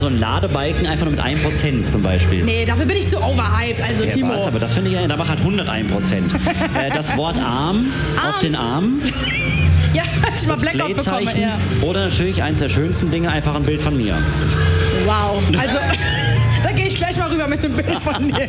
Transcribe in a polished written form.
So ein Ladebalken einfach nur mit 1% zum Beispiel. Nee, dafür bin ich zu overhyped, also Ja, Timo. was, aber das finde ich, da macht halt 101%. Das Wort Arm auf den Arm. Ja, als ich mal Das Blackout bekomme. Blähzeichen. Ja. Oder natürlich eins der schönsten Dinge, einfach ein Bild von mir. Wow, also da gehe ich gleich mal rüber mit einem Bild von dir.